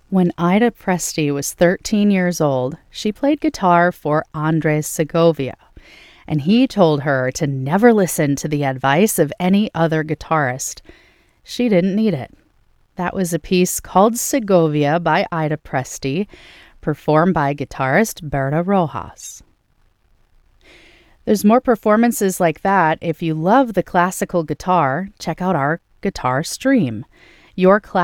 When Ida Presti was 13 years old, she played guitar for Andres Segovia, and he told her to never listen to the advice of any other guitarist. She didn't need it. That was a piece called Segovia by Ida Presti, performed by guitarist Berta Rojas. There's more performances like that. If you love the classical guitar, check out our guitar stream. Your